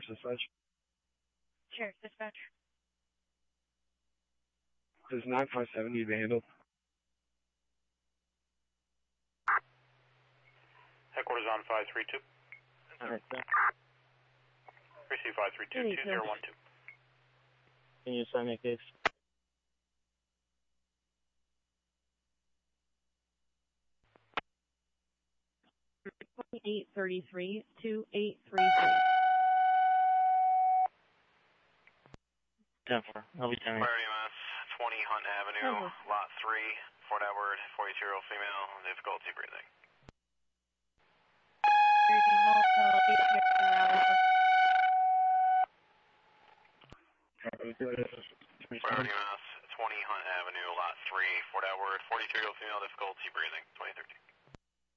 dispatch. Sheriff dispatch. Does 957 need to be handled? Headquarters on 532. Alright, sir. Receive 532-2012. Can you assign me a case? $833-2833. 10-4. I'll be 10. Priority MS, 20 Hunt Avenue, Lot 3, Fort Edward, 42-year-old female, difficulty breathing. Priority MS, 20 Hunt Avenue, Lot 3, Fort Edward, 42-year-old female, difficulty breathing, 23.